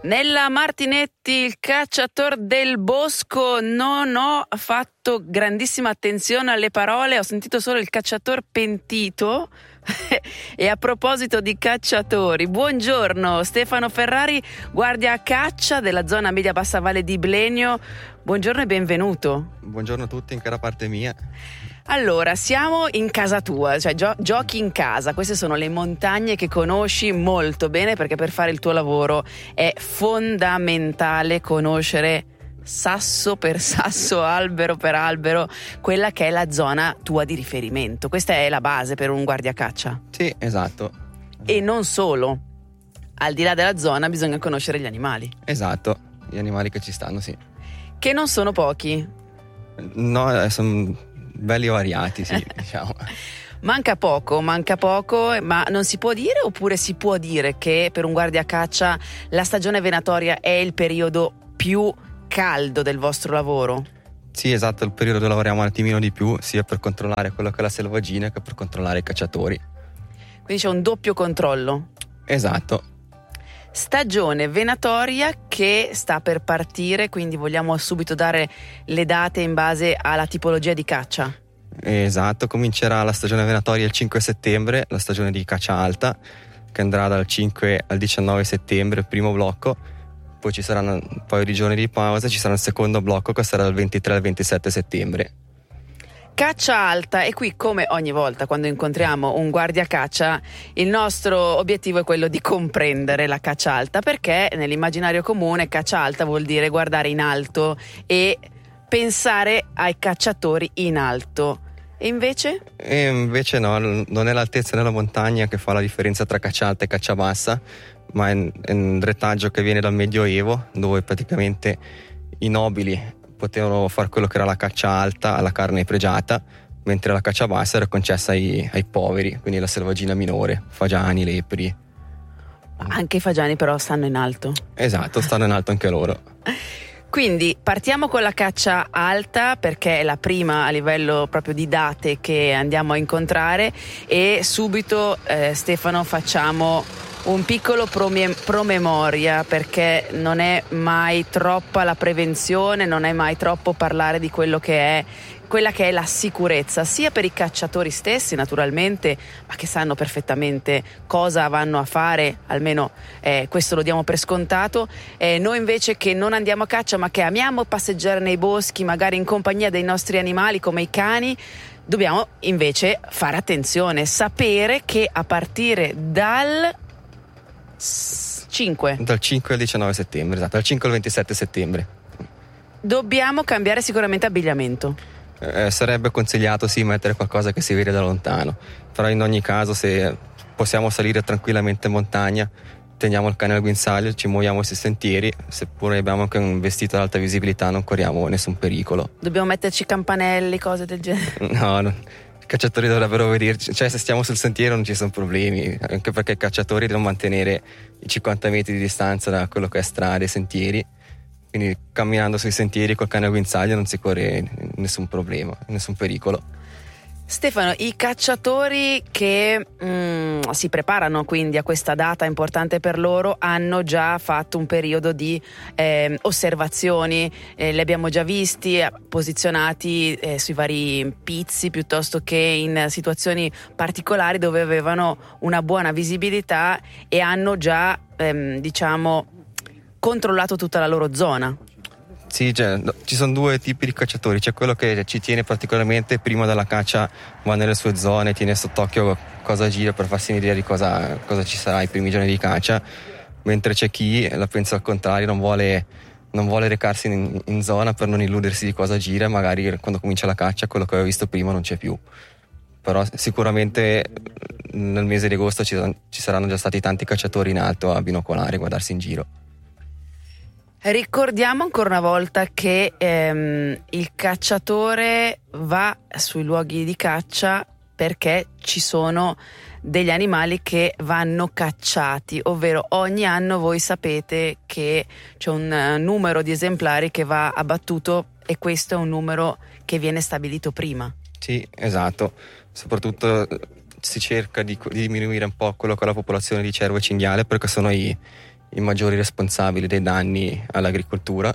Nella Martinetti, il cacciator del bosco, non ho fatto grandissima attenzione alle parole, ho sentito solo il cacciator pentito. E a proposito di cacciatori, buongiorno Stefano Ferrari, guardia a caccia della zona media bassa valle di Blenio. Buongiorno e benvenuto. Buongiorno a tutti, anche da parte mia. Allora, siamo in casa tua, cioè giochi in casa. Queste sono le montagne che conosci molto bene, perché per fare il tuo lavoro è fondamentale conoscere sasso per sasso, albero per albero, quella che è la zona tua di riferimento. Questa è la base per un guardiacaccia. Sì, esatto. E non solo, al di là della zona bisogna conoscere gli animali. Esatto, gli animali che ci stanno, sì. Che non sono pochi. No, sono belli variati, sì, diciamo. Manca poco, ma non si può dire, oppure si può dire che per un guardiacaccia la stagione venatoria è il periodo più caldo del vostro lavoro? Sì, esatto, il periodo dove lavoriamo un attimino di più, sia per controllare quello che è la selvaggina che per controllare i cacciatori. Quindi c'è un doppio controllo. Esatto. Stagione venatoria che sta per partire, quindi vogliamo subito dare le date in base alla tipologia di caccia. Esatto, comincerà la stagione venatoria il 5 settembre, la stagione di caccia alta, che andrà dal 5 al 19 settembre, il primo blocco. Poi ci saranno un paio di giorni di pausa, ci sarà il secondo blocco che sarà dal 23 al 27 settembre. Caccia alta, e qui come ogni volta quando incontriamo un guardiacaccia il nostro obiettivo è quello di comprendere la caccia alta, perché nell'immaginario comune caccia alta vuol dire guardare in alto e pensare ai cacciatori in alto. E invece? E invece no, non è l'altezza nella montagna che fa la differenza tra caccia alta e caccia bassa, ma è un retaggio che viene dal Medioevo, dove praticamente i nobili potevano fare quello che era la caccia alta alla carne pregiata, mentre la caccia bassa era concessa ai poveri, quindi la selvaggina minore, fagiani, lepri. Anche i fagiani però stanno in alto. Esatto, stanno in alto anche loro. Quindi partiamo con la caccia alta, perché è la prima a livello proprio di date che andiamo a incontrare, e subito Stefano facciamo un piccolo promemoria, perché non è mai troppa la prevenzione, non è mai troppo parlare di quello che è quella che è la sicurezza, sia per i cacciatori stessi naturalmente, ma che sanno perfettamente cosa vanno a fare, almeno questo lo diamo per scontato. Noi invece che non andiamo a caccia ma che amiamo passeggiare nei boschi, magari in compagnia dei nostri animali come i cani, dobbiamo invece fare attenzione, sapere che a partire dal 5 al 19 settembre, esatto, dal 5 al 27 settembre dobbiamo cambiare sicuramente abbigliamento. Sarebbe consigliato sì mettere qualcosa che si vede da lontano, però in ogni caso se possiamo salire tranquillamente in montagna teniamo il cane al guinzaglio, ci muoviamo sui sentieri, seppure abbiamo anche un vestito ad alta visibilità non corriamo nessun pericolo. Dobbiamo metterci campanelli, cose del genere? No, i cacciatori dovrebbero vederci, cioè se stiamo sul sentiero non ci sono problemi, anche perché i cacciatori devono mantenere i 50 metri di distanza da quello che è strade e sentieri, quindi camminando sui sentieri col cane al guinzaglio non si corre nessun problema, nessun pericolo. Stefano, i cacciatori che si preparano quindi a questa data importante per loro hanno già fatto un periodo di osservazioni, li abbiamo già visti posizionati sui vari pizzi piuttosto che in situazioni particolari dove avevano una buona visibilità e hanno già controllato tutta la loro zona. Sì, ci sono due tipi di cacciatori, c'è quello che ci tiene particolarmente prima della caccia, va nelle sue zone, tiene sott'occhio cosa gira per farsi un'idea di cosa ci sarà i primi giorni di caccia, mentre c'è chi la pensa al contrario, non vuole recarsi in zona per non illudersi di cosa gira, magari quando comincia la caccia quello che aveva visto prima non c'è più. Però sicuramente nel mese di agosto ci saranno già stati tanti cacciatori in alto a binocolare, a guardarsi in giro. Ricordiamo ancora una volta che il cacciatore va sui luoghi di caccia perché ci sono degli animali che vanno cacciati, ovvero ogni anno voi sapete che c'è un numero di esemplari che va abbattuto e questo è un numero che viene stabilito prima. Sì, esatto, soprattutto si cerca di diminuire un po' quello che è la popolazione di cervo e cinghiale perché sono i i maggiori responsabili dei danni all'agricoltura.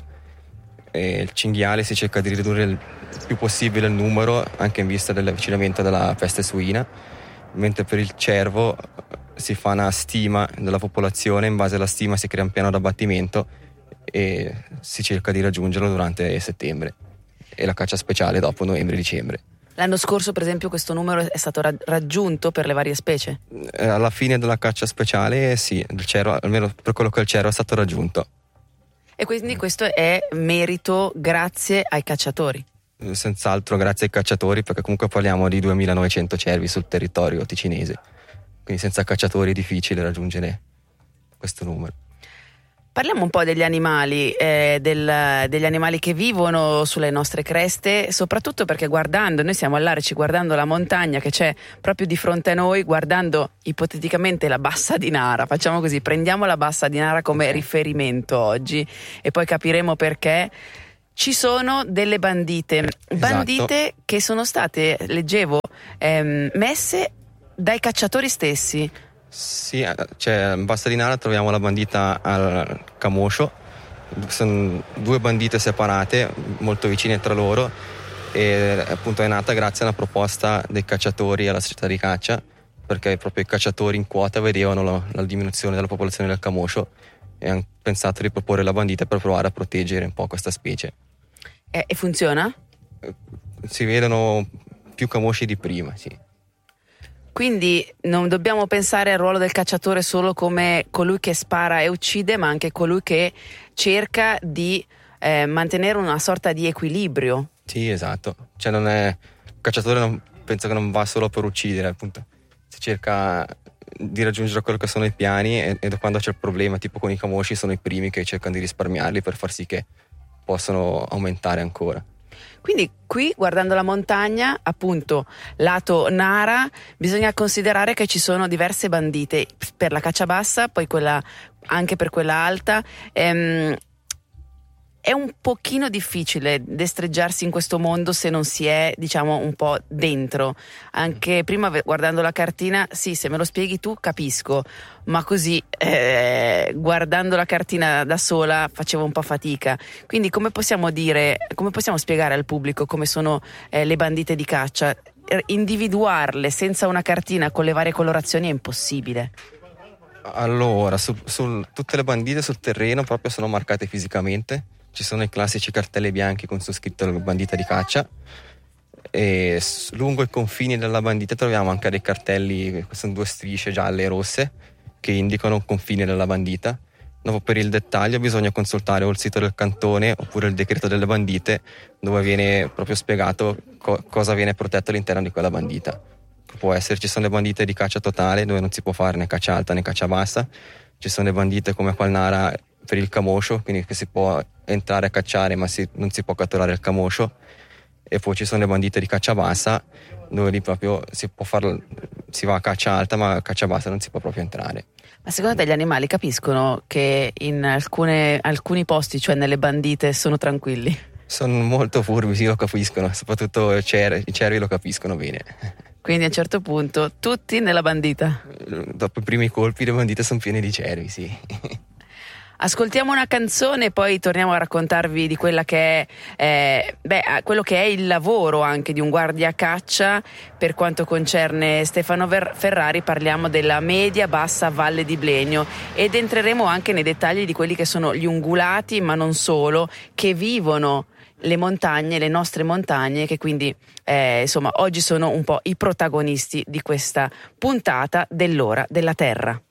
E il cinghiale si cerca di ridurre il più possibile il numero, anche in vista dell'avvicinamento della peste suina, mentre per il cervo si fa una stima della popolazione, in base alla stima si crea un piano d'abbattimento e si cerca di raggiungerlo durante settembre e la caccia speciale dopo novembre-dicembre. L'anno scorso, per esempio, questo numero è stato raggiunto per le varie specie? Alla fine della caccia speciale sì, il cervo, almeno per quello che è il cervo, è stato raggiunto. E quindi questo è merito grazie ai cacciatori? Senz'altro grazie ai cacciatori, perché comunque parliamo di 2900 cervi sul territorio ticinese, quindi senza cacciatori è difficile raggiungere questo numero. Parliamo un po' degli animali, degli animali che vivono sulle nostre creste, soprattutto perché noi siamo all'Arici guardando la montagna che c'è proprio di fronte a noi, guardando ipoteticamente la Bassa di Nara, facciamo così, prendiamo la Bassa di Nara come riferimento oggi e poi capiremo perché. Ci sono delle bandite, bandite che sono state, leggevo, messe dai cacciatori stessi. Sì, cioè in Bassa di Nara troviamo la bandita al Camoscio, sono due bandite separate, molto vicine tra loro, e appunto è nata grazie a una proposta dei cacciatori alla società di caccia, perché proprio i cacciatori in quota vedevano la diminuzione della popolazione del Camoscio e hanno pensato di proporre la bandita per provare a proteggere un po' questa specie. E funziona? Si vedono più camosci di prima, sì. Quindi non dobbiamo pensare al ruolo del cacciatore solo come colui che spara e uccide, ma anche colui che cerca di mantenere una sorta di equilibrio. Sì, esatto. Cioè il cacciatore penso che non va solo per uccidere, appunto. Si cerca di raggiungere quello che sono i piani e quando c'è il problema, tipo con i camosci, sono i primi che cercano di risparmiarli per far sì che possano aumentare ancora. Quindi qui, guardando la montagna, appunto, lato Nara, bisogna considerare che ci sono diverse bandite per la caccia bassa, poi anche per quella alta. È un pochino difficile destreggiarsi in questo mondo se non si è, diciamo, un po' dentro. Anche prima guardando la cartina, sì, se me lo spieghi tu capisco, ma così guardando la cartina da sola facevo un po' fatica. Quindi come possiamo spiegare al pubblico come sono le bandite di caccia? Individuarle senza una cartina con le varie colorazioni è impossibile. Allora, tutte le bandite sul terreno proprio sono marcate fisicamente. Ci sono i classici cartelli bianchi con su scritto bandita di caccia e lungo i confini della bandita troviamo anche dei cartelli, sono due strisce gialle e rosse che indicano il confine della bandita. Dopo per il dettaglio bisogna consultare o il sito del cantone oppure il decreto delle bandite, dove viene proprio spiegato cosa viene protetto all'interno di quella bandita. Ci sono le bandite di caccia totale dove non si può fare né caccia alta né caccia bassa, ci sono le bandite come qua al Nara per il camoscio, quindi che si può entrare a cacciare ma non si può catturare il camoscio, e poi ci sono le bandite di caccia bassa dove lì proprio si va a caccia alta ma a caccia bassa non si può proprio entrare. Ma secondo te gli animali capiscono che in alcuni posti, cioè nelle bandite, sono tranquilli? Sono molto furbi, sì, lo capiscono, soprattutto i cervi lo capiscono bene. Quindi a un certo punto tutti nella bandita. Dopo i primi colpi le bandite sono piene di cervi, sì. Ascoltiamo una canzone e poi torniamo a raccontarvi di quella che è quello che è il lavoro anche di un guardia caccia. Per quanto concerne Stefano Ferrari parliamo della media bassa Valle di Blegno ed entreremo anche nei dettagli di quelli che sono gli ungulati, ma non solo, che vivono le montagne, le nostre montagne, che quindi insomma oggi sono un po' i protagonisti di questa puntata dell'Ora della Terra.